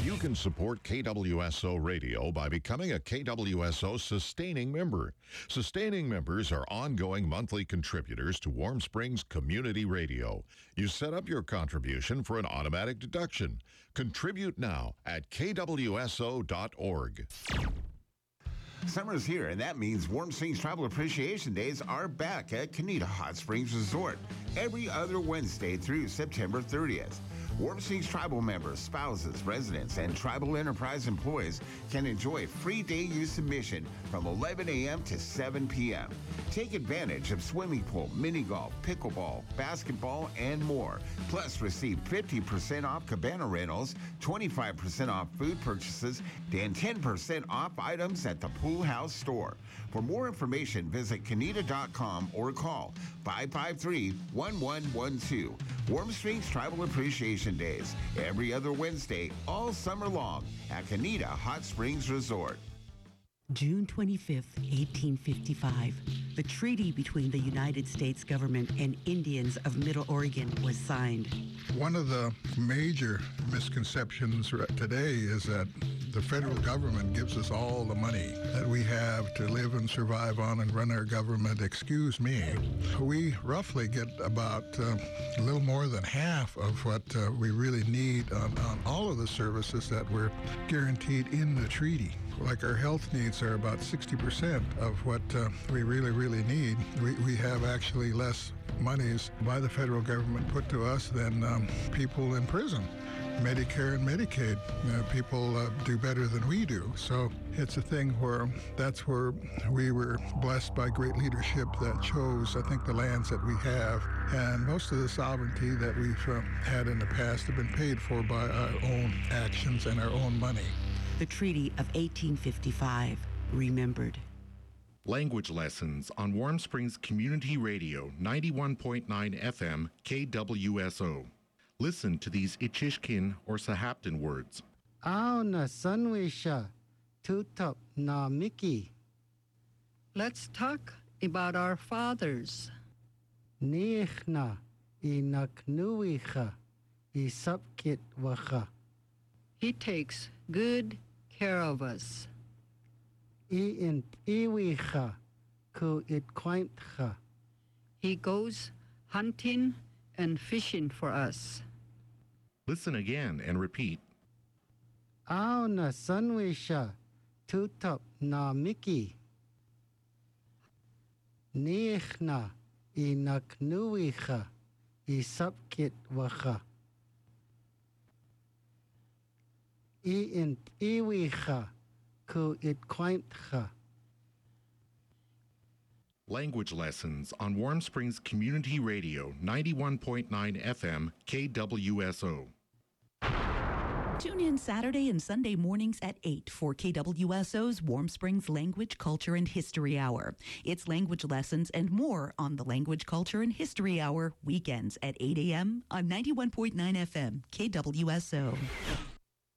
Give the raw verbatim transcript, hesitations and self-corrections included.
You can support K W S O Radio by becoming a K W S O sustaining member. Sustaining members are ongoing monthly contributors to Warm Springs Community Radio. You set up your contribution for an automatic deduction. Contribute now at K W S O dot org. Summer's here, and that means Warm Springs Tribal Appreciation Days are back at Canita Hot Springs Resort every other Wednesday through September thirtieth. Warm Springs Tribal members, spouses, residents, and Tribal Enterprise employees can enjoy free day use admission from eleven a.m. to seven p.m. Take advantage of swimming pool, mini golf, pickleball, basketball, and more. Plus, receive fifty percent off cabana rentals, twenty-five percent off food purchases, and ten percent off items at the Pool House store. For more information, visit Canita dot com or call five five three, one one one two. Warm Springs Tribal Appreciation Days, every other Wednesday, all summer long at Canita Hot Springs Resort. June twenty-fifth, eighteen fifty-five, the treaty between the United States government and Indians of Middle Oregon was signed. One of the major misconceptions today is that the federal government gives us all the money that we have to live and survive on and run our government. Excuse me. We roughly get about uh, a little more than half of what uh, we really need on, on all of the services that were guaranteed in the treaty. Like our health needs are about sixty percent of what uh, we really, really need. We, we have actually less monies by the federal government put to us than um, people in prison. Medicare and Medicaid, uh, people uh, do better than we do. So it's a thing where that's where we were blessed by great leadership that chose, I think, the lands that we have. And most of the sovereignty that we've uh, had in the past have been paid for by our own actions and our own money. The Treaty of eighteen fifty-five, remembered. Language lessons on Warm Springs Community Radio, ninety-one point nine F M, K W S O. Listen to these Ichishkin or Sahaptin words. Aw na sunwisha, tutop na Mickey. Let's talk about our fathers. Nichna inaknuicha isapkit wacha. He takes good care of us. Iin iwicha ku itquaintcha. He goes hunting and fishing for us. Listen again and repeat. Aw na sunwisha, tutop na Mickey. Nichna inaknuicha isapkit wacha. Iin iwicha ku itquaintcha. Language lessons on Warm Springs Community Radio, ninety-one point nine F M, K W S O. Tune in Saturday and Sunday mornings at eight for K W S O's Warm Springs Language, Culture, and History Hour. It's language lessons and more on the Language, Culture, and History Hour weekends at eight a.m. on ninety-one point nine F M, K W S O.